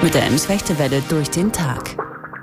Mit der Ems-Rechte-Welle durch den Tag.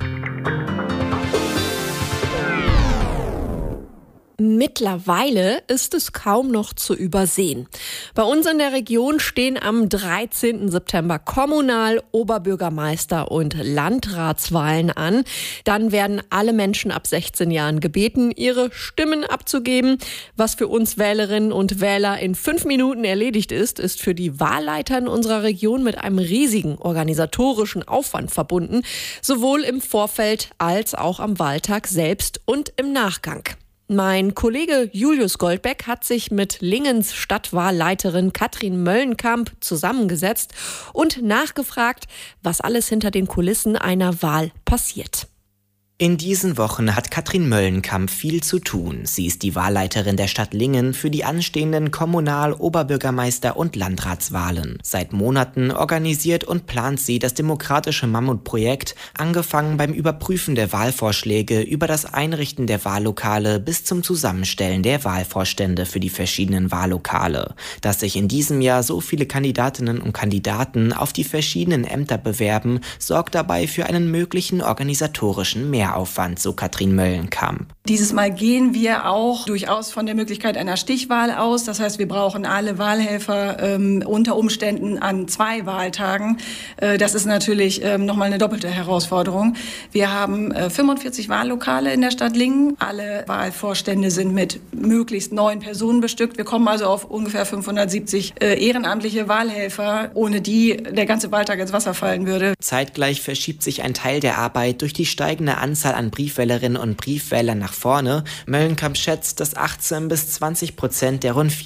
Mittlerweile ist es kaum noch zu übersehen. Bei uns in der Region stehen am 13. September Kommunal-, Oberbürgermeister- und Landratswahlen an. Dann werden alle Menschen ab 16 Jahren gebeten, ihre Stimmen abzugeben. Was für uns Wählerinnen und Wähler in 5 Minuten erledigt ist, ist für die Wahlleiter in unserer Region mit einem riesigen organisatorischen Aufwand verbunden, sowohl im Vorfeld als auch am Wahltag selbst und im Nachgang. Mein Kollege Julius Goldbeck hat sich mit Lingens Stadtwahlleiterin Katrin Möllenkamp zusammengesetzt und nachgefragt, was alles hinter den Kulissen einer Wahl passiert. In diesen Wochen hat Katrin Möllenkamp viel zu tun. Sie ist die Wahlleiterin der Stadt Lingen für die anstehenden Kommunal-, Oberbürgermeister- und Landratswahlen. Seit Monaten organisiert und plant sie das demokratische Mammutprojekt, angefangen beim Überprüfen der Wahlvorschläge über das Einrichten der Wahllokale bis zum Zusammenstellen der Wahlvorstände für die verschiedenen Wahllokale. Dass sich in diesem Jahr so viele Kandidatinnen und Kandidaten auf die verschiedenen Ämter bewerben, sorgt dabei für einen möglichen organisatorischen Mehraufwand, so Katrin Möllenkamp. Dieses Mal gehen wir auch durchaus von der Möglichkeit einer Stichwahl aus. Das heißt, wir brauchen alle Wahlhelfer unter Umständen an 2 Wahltagen. Das ist natürlich nochmal eine doppelte Herausforderung. Wir haben 45 Wahllokale in der Stadt Lingen. Alle Wahlvorstände sind mit möglichst 9 Personen bestückt. Wir kommen also auf ungefähr 570 ehrenamtliche Wahlhelfer, ohne die der ganze Wahltag ins Wasser fallen würde. Zeitgleich verschiebt sich ein Teil der Arbeit durch die steigende Anzahl an Briefwählerinnen und Briefwählern nach vorne. Möllenkamp schätzt, dass 18-20% der rund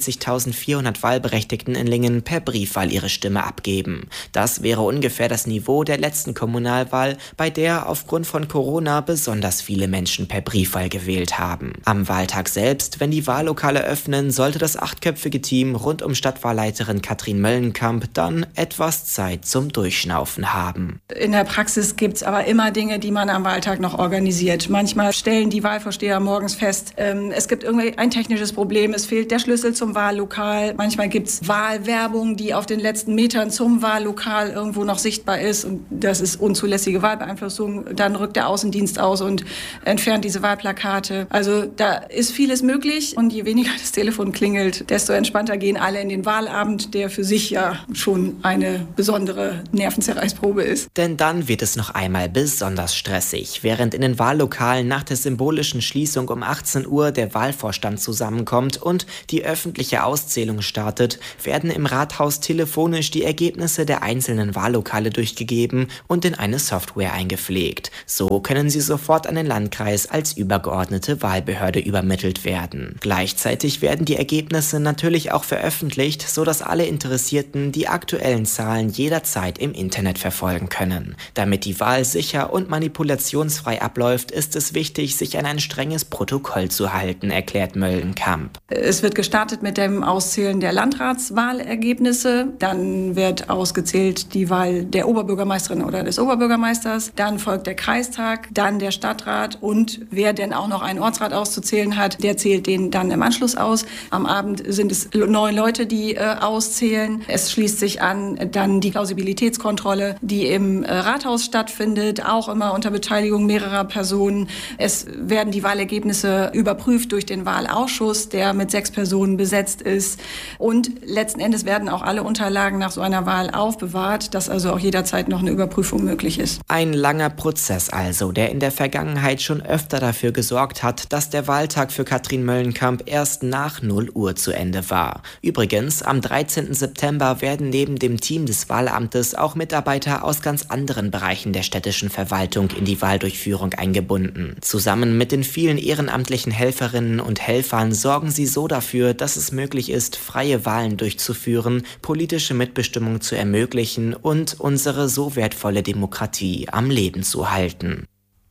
44.400 Wahlberechtigten in Lingen per Briefwahl ihre Stimme abgeben. Das wäre ungefähr das Niveau der letzten Kommunalwahl, bei der aufgrund von Corona besonders viele Menschen per Briefwahl gewählt haben. Am Wahltag selbst, wenn die Wahllokale öffnen, sollte das 8-köpfige Team rund um Stadtwahlleiterin Katrin Möllenkamp dann etwas Zeit zum Durchschnaufen haben. In der Praxis gibt es aber immer Dinge, die man am Wahltag noch organisiert. Manchmal stellen die Wahlvorsteher morgens fest, es gibt irgendwie ein technisches Problem, es fehlt der Schlüssel zum Wahllokal. Manchmal gibt es Wahlwerbung, die auf den letzten Metern zum Wahllokal irgendwo noch sichtbar ist, und das ist unzulässige Wahlbeeinflussung. Dann rückt der Außendienst aus und entfernt diese Wahlplakate. Also da ist vieles möglich, und je weniger das Telefon klingelt, desto entspannter gehen alle in den Wahlabend, der für sich ja schon eine besondere Nervenzerreißprobe ist. Denn dann wird es noch einmal besonders stressig. Während in den Wahllokalen nach der symbolischen Schließung um 18 Uhr der Wahlvorstand zusammenkommt und die öffentliche Auszählung startet, werden im Rathaus telefonisch die Ergebnisse der einzelnen Wahllokale durchgegeben und in eine Software eingepflegt. So können sie sofort an den Landkreis als übergeordnete Wahlbehörde übermittelt werden. Gleichzeitig werden die Ergebnisse natürlich auch veröffentlicht, sodass alle Interessierten die aktuellen Zahlen jederzeit im Internet verfolgen können. Damit die Wahl sicher und manipulationsfrei abläuft, ist es wichtig, sich an ein strenges Protokoll zu halten, erklärt Möllenkamp. Es wird gestartet mit dem Auszählen der Landratswahlergebnisse. Dann wird ausgezählt die Wahl der Oberbürgermeisterin oder des Oberbürgermeisters. Dann folgt der Kreistag, dann der Stadtrat, und wer denn auch noch einen Ortsrat auszuzählen hat, der zählt den dann im Anschluss aus. Am Abend sind es 9 Leute, die auszählen. Es schließt sich an dann die Plausibilitätskontrolle, die im Rathaus stattfindet, auch immer unter Beteiligung mehrerer Personen. Es werden die Wahlergebnisse überprüft durch den Wahlausschuss, der mit 6 Personen besetzt ist. Und letzten Endes werden auch alle Unterlagen nach so einer Wahl aufbewahrt, dass also auch jederzeit noch eine Überprüfung möglich ist. Ein langer Prozess also, der in der Vergangenheit schon öfter dafür gesorgt hat, dass der Wahltag für Katrin Möllenkamp erst nach 0 Uhr zu Ende war. Übrigens, am 13. September werden neben dem Team des Wahlamtes auch Mitarbeiter aus ganz anderen Bereichen der städtischen Verwaltung in die Wahldurchführung eingebunden. Zusammen mit den vielen ehrenamtlichen Helferinnen und Helfern sorgen sie so dafür, dass es möglich ist, freie Wahlen durchzuführen, politische Mitbestimmung zu ermöglichen und unsere so wertvolle Demokratie am Leben zu halten.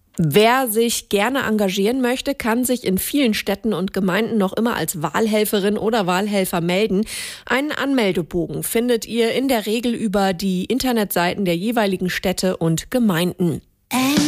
Wer sich gerne engagieren möchte, kann sich in vielen Städten und Gemeinden noch immer als Wahlhelferin oder Wahlhelfer melden. Einen Anmeldebogen findet ihr in der Regel über die Internetseiten der jeweiligen Städte und Gemeinden.